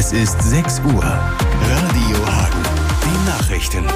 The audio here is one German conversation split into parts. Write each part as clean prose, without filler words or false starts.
Es ist 6 Uhr. Radio Hagen. Die Nachrichten.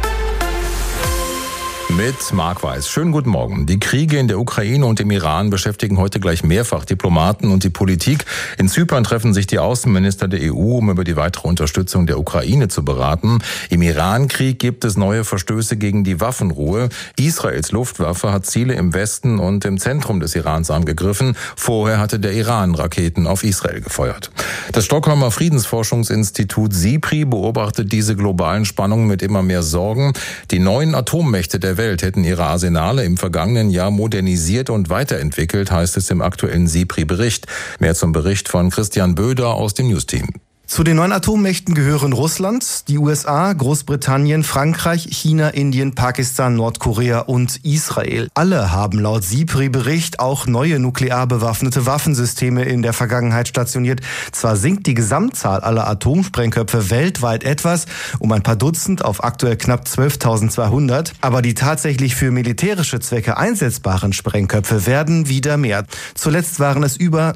Mit Marc Weiß. Schönen guten Morgen. Die Kriege in der Ukraine und im Iran beschäftigen heute gleich mehrfach Diplomaten und die Politik. In Zypern treffen sich die Außenminister der EU, um über die weitere Unterstützung der Ukraine zu beraten. Im Irankrieg gibt es neue Verstöße gegen die Waffenruhe. Israels Luftwaffe hat Ziele im Westen und im Zentrum des Irans angegriffen. Vorher hatte der Iran Raketen auf Israel gefeuert. Das Stockholmer Friedensforschungsinstitut SIPRI beobachtet diese globalen Spannungen mit immer mehr Sorgen. Die neuen Atommächte der Welt hätten ihre Arsenale im vergangenen Jahr modernisiert und weiterentwickelt, heißt es im aktuellen SIPRI-Bericht. Mehr zum Bericht von Christian Böder aus dem News-Team. Zu den neuen Atommächten gehören Russland, die USA, Großbritannien, Frankreich, China, Indien, Pakistan, Nordkorea und Israel. Alle haben laut SIPRI-Bericht auch neue nuklear bewaffnete Waffensysteme in der Vergangenheit stationiert. Zwar sinkt die Gesamtzahl aller Atomsprengköpfe weltweit etwas, um ein paar Dutzend auf aktuell knapp 12.200, aber die tatsächlich für militärische Zwecke einsetzbaren Sprengköpfe werden wieder mehr. Zuletzt waren es über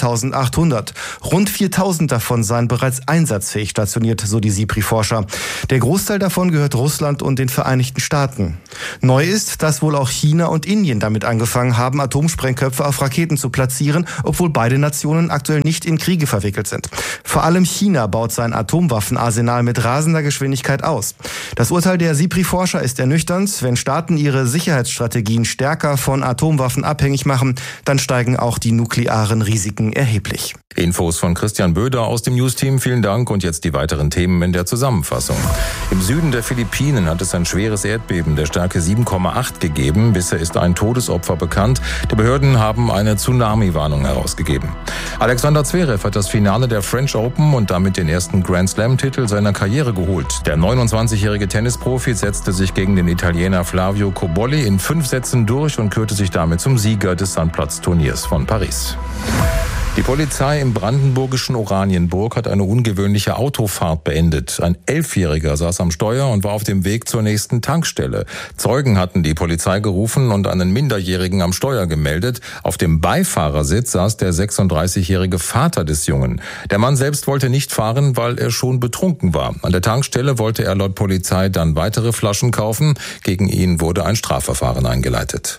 9.800. Rund 4.000 davon seien bereits einsatzfähig stationiert, so die SIPRI-Forscher. Der Großteil davon gehört Russland und den Vereinigten Staaten. Neu ist, dass wohl auch China und Indien damit angefangen haben, Atomsprengköpfe auf Raketen zu platzieren, obwohl beide Nationen aktuell nicht in Kriege verwickelt sind. Vor allem China baut sein Atomwaffenarsenal mit rasender Geschwindigkeit aus. Das Urteil der SIPRI-Forscher ist ernüchternd. Wenn Staaten ihre Sicherheitsstrategien stärker von Atomwaffen abhängig machen, dann steigen auch die nuklearen Risiken erheblich. Infos von Christian Böder aus dem News-Team. Vielen Dank und jetzt die weiteren Themen in der Zusammenfassung. Im Süden der Philippinen hat es ein schweres Erdbeben der Stärke 7,8 gegeben. Bisher ist ein Todesopfer bekannt. Die Behörden haben eine Tsunami-Warnung herausgegeben. Alexander Zverev hat das Finale der French Open und damit den ersten Grand Slam-Titel seiner Karriere geholt. Der 29-jährige Tennisprofi setzte sich gegen den Italiener Flavio Cobolli in 5 Sätzen durch und kürte sich damit zum Sieger des Sandplatz-Turniers von Paris. Die Polizei im brandenburgischen Oranienburg hat eine ungewöhnliche Autofahrt beendet. Ein 11-Jähriger saß am Steuer und war auf dem Weg zur nächsten Tankstelle. Zeugen hatten die Polizei gerufen und einen Minderjährigen am Steuer gemeldet. Auf dem Beifahrersitz saß der 36-jährige Vater des Jungen. Der Mann selbst wollte nicht fahren, weil er schon betrunken war. An der Tankstelle wollte er laut Polizei dann weitere Flaschen kaufen. Gegen ihn wurde ein Strafverfahren eingeleitet.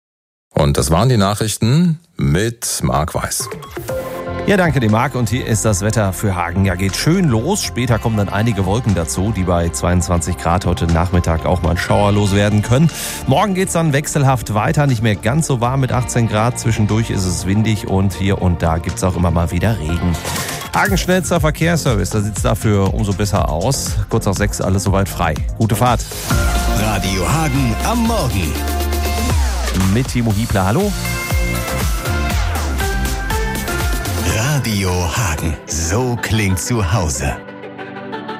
Und das waren die Nachrichten mit Marc Weiß. Ja, danke dem Marc. Und hier ist das Wetter für Hagen. Ja, geht schön los. Später kommen dann einige Wolken dazu, die bei 22 Grad heute Nachmittag auch mal schauerlos werden können. Morgen geht's dann wechselhaft weiter. Nicht mehr ganz so warm mit 18 Grad. Zwischendurch ist es windig und hier und da gibt's auch immer mal wieder Regen. Hagen schnellster Verkehrsservice, da sieht's dafür umso besser aus. Kurz nach 6 alles soweit frei. Gute Fahrt. Radio Hagen am Morgen. Mit Timo Hiebler, hallo. Radio Hagen, so klingt zu Hause.